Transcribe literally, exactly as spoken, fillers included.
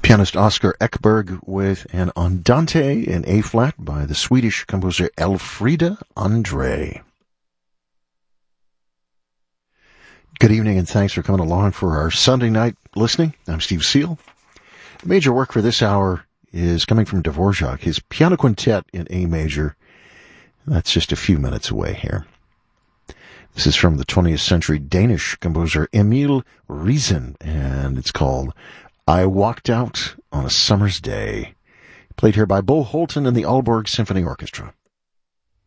Pianist Oscar Ekberg with an Andante in A-flat by the Swedish composer Elfrida Andre. Good evening and thanks for coming along for our Sunday night listening. I'm Steve Seal. The major work for this hour is coming from Dvorak, his piano quintet in A major. That's just a few minutes away here. This is from the twentieth century Danish composer Emil Riesen, and it's called I Walked Out on a Summer's Day. Played here by Bo Holton and the Aalborg Symphony Orchestra.